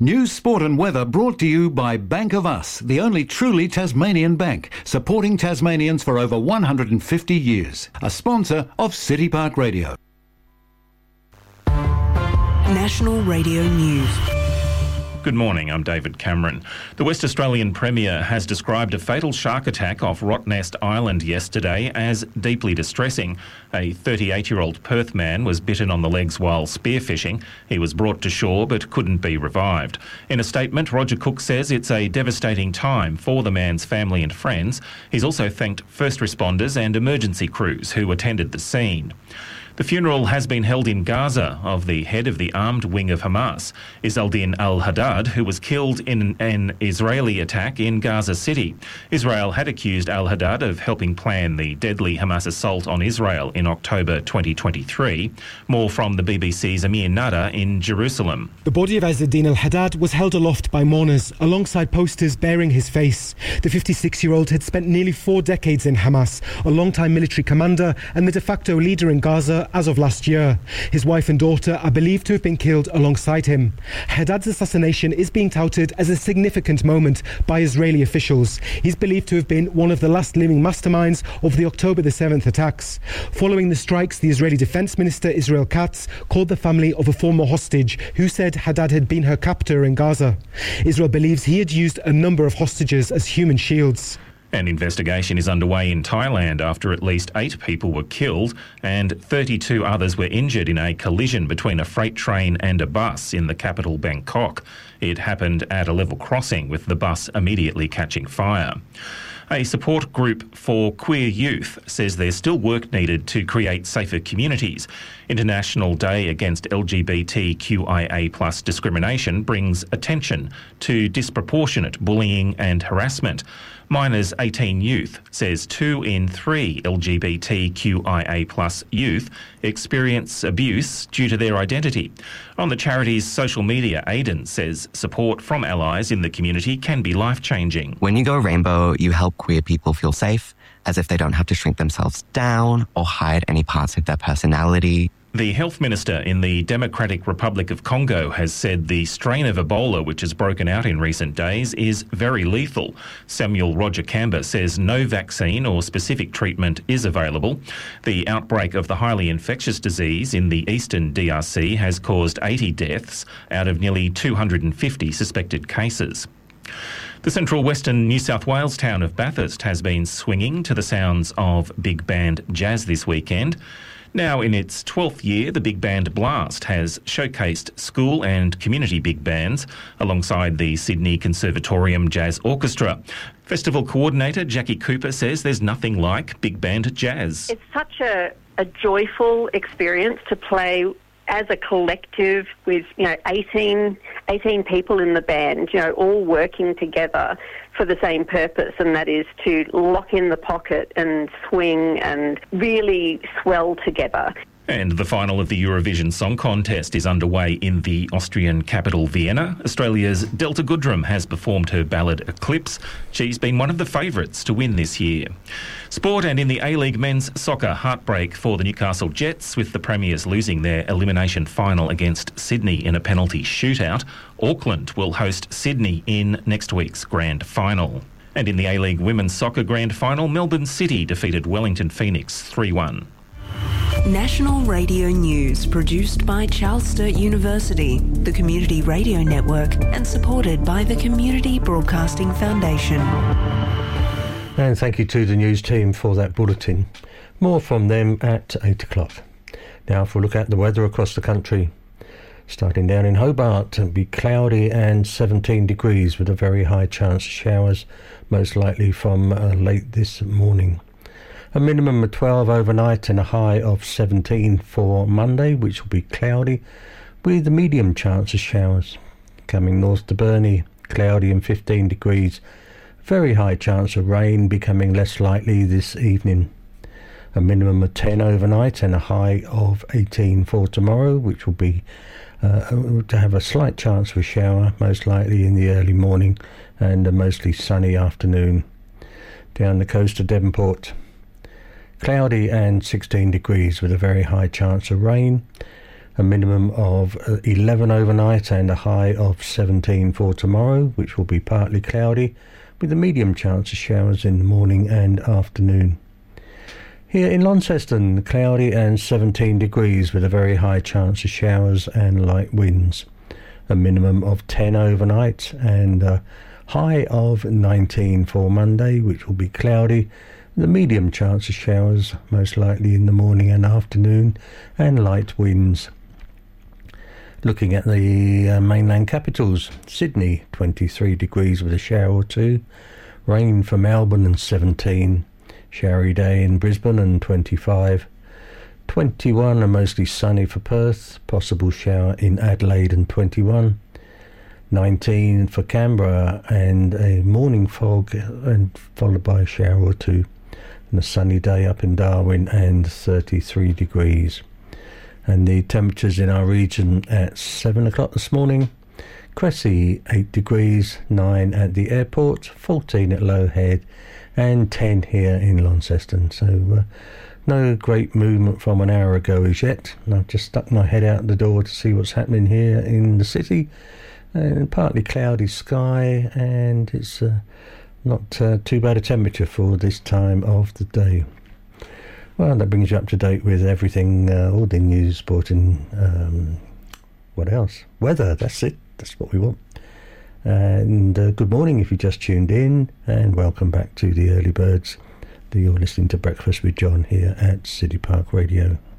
News, sport and weather brought to you by Bank of Us, the only truly Tasmanian bank, supporting Tasmanians for over 150 years. A sponsor of City Park Radio. National Radio News. Good morning, I'm David Cameron. The West Australian Premier has described a fatal shark attack off Rottnest Island yesterday as deeply distressing. A 38-year-old Perth man was bitten on the legs while spearfishing. He was brought to shore but couldn't be revived. In a statement, Roger Cook says it's a devastating time for the man's family and friends. He's also thanked first responders and emergency crews who attended the scene. The funeral has been held in Gaza of the head of the armed wing of Hamas, Izzeldin al-Haddad, who was killed in an Israeli attack in Gaza City. Israel had accused al-Haddad of helping plan the deadly Hamas assault on Israel in October 2023. More from the BBC's Amir Nada in Jerusalem. The body of Izzeldin al-Haddad was held aloft by mourners alongside posters bearing his face. The 56-year-old had spent nearly 4 decades in Hamas, a long-time military commander and the de facto leader in Gaza as of last year. His wife and daughter are believed to have been killed alongside him. Haddad's assassination is being touted as a significant moment by Israeli officials. He's believed to have been one of the last living masterminds of the October the 7th attacks. Following the strikes, the Israeli Defense Minister Israel Katz called the family of a former hostage who said Haddad had been her captor in Gaza. Israel believes he had used a number of hostages as human shields. An investigation is underway in Thailand after at least 8 people were killed and 32 others were injured in a collision between a freight train and a bus in the capital Bangkok. It happened at a level crossing, with the bus immediately catching fire. A support group for queer youth says there's still work needed to create safer communities. International Day Against LGBTQIA+ discrimination brings attention to disproportionate bullying and harassment. Minors 18 Youth says 2 in 3 LGBTQIA+ youth experience abuse due to their identity. On the charity's social media, Aiden says support from allies in the community can be life-changing. When you go rainbow, you help queer people feel safe, as if they don't have to shrink themselves down or hide any parts of their personality. The health minister in the Democratic Republic of Congo has said the strain of Ebola which has broken out in recent days is very lethal. Samuel Roger Kamba says no vaccine or specific treatment is available. The outbreak of the highly infectious disease in the eastern DRC has caused 80 deaths out of nearly 250 suspected cases. The central western New South Wales town of Bathurst has been swinging to the sounds of big band jazz this weekend. Now in its 12th year, the Big Band Blast has showcased school and community big bands alongside the Sydney Conservatorium Jazz Orchestra. Festival coordinator Jackie Cooper says there's nothing like big band jazz. It's such a joyful experience to play as a collective with, 18 people in the band, all working together for the same purpose, and that is to lock in the pocket and swing and really swell together. And the final of the Eurovision Song Contest is underway in the Austrian capital Vienna. Australia's Delta Goodrem has performed her ballad Eclipse. She's been one of the favourites to win this year. Sport, and in the A-League men's soccer, heartbreak for the Newcastle Jets, with the Premiers losing their elimination final against Sydney in a penalty shootout. Auckland will host Sydney in next week's grand final. And in the A-League women's soccer grand final, Melbourne City defeated Wellington Phoenix 3-1. National Radio News, produced by Charles Sturt University, the Community Radio Network, and supported by the Community Broadcasting Foundation. And thank you to the news team for that bulletin. More from them at 8 o'clock. Now for a look at the weather across the country. Starting down in Hobart, it'll be cloudy and 17 degrees with a very high chance of showers, most likely from late this morning. A minimum of 12 overnight and a high of 17 for Monday, which will be cloudy with a medium chance of showers. Coming north to Burnie, cloudy and 15 degrees. Very high chance of rain, becoming less likely this evening. A minimum of 10 overnight and a high of 18 for tomorrow, which will be to have a slight chance of a shower, most likely in the early morning, and a mostly sunny afternoon. Down the coast of Devonport, cloudy and 16 degrees with a very high chance of rain. A minimum of 11 overnight and a high of 17 for tomorrow, which will be partly cloudy with a medium chance of showers in the morning and afternoon. Here in Launceston, cloudy and 17 degrees with a very high chance of showers and light winds. A minimum of 10 overnight and a high of 19 for Monday, which will be cloudy with a medium chance of showers, most likely in the morning and afternoon, and light winds. Looking at the mainland capitals, Sydney 23 degrees with a shower or two, rain for Melbourne and 17, showery day in Brisbane and 25, 21 and mostly sunny for Perth, possible shower in Adelaide and 21, 19 for Canberra and a morning fog and followed by a shower or two, and a sunny day up in Darwin and 33 degrees. And the temperatures in our region at 7 o'clock this morning: Cressy 8 degrees, 9 at the airport, 14 at Low Head and 10 here in Launceston. So no great movement from an hour ago as yet. I've just stuck my head out the door to see what's happening here in the city. And partly cloudy sky, and it's not too bad a temperature for this time of the day. Well, that brings you up to date with everything, all the news, sporting, what else? Weather, that's it. That's what we want. And good morning if you just tuned in, and welcome back to the Early Birds. You're listening to Breakfast with John here at City Park Radio.